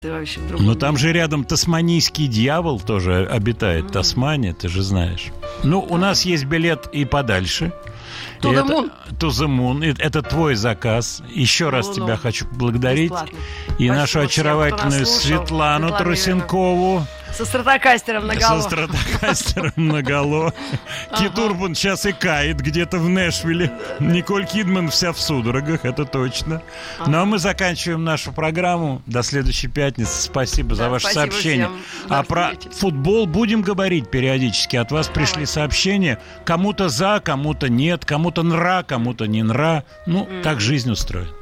вообще в другом Но там мире. же рядом тасманийский дьявол тоже обитает, Тасмания, ты же знаешь. Ну, у нас есть билет и подальше. To the Moon. To the Moon. Это твой заказ. Еще раз тебя хочу поблагодарить. Бесплатно. И Спасибо нашу всем, очаровательную кто нас слушал. Светлану Светлана Трусенкову. Со стратокастером наголо. Со стратокастером наголо. Кит Урбан сейчас и кает где-то в Нэшвилле. Николь Кидман вся в судорогах, это точно. Ну а мы заканчиваем нашу программу. До следующей пятницы. Спасибо за ваше сообщение. А про футбол будем говорить периодически. От вас пришли сообщения. Кому-то за, кому-то нет, кому-то нра, кому-то не нра. Ну, так жизнь устроена.